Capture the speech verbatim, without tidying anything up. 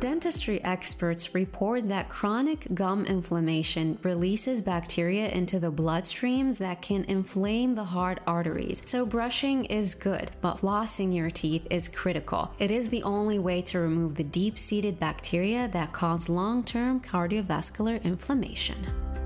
Dentistry experts report that chronic gum inflammation releases bacteria into the bloodstreams that can inflame the heart arteries. So brushing is good, but flossing your teeth is critical. It is the only way to remove the deep-seated bacteria that cause long-term cardiovascular inflammation.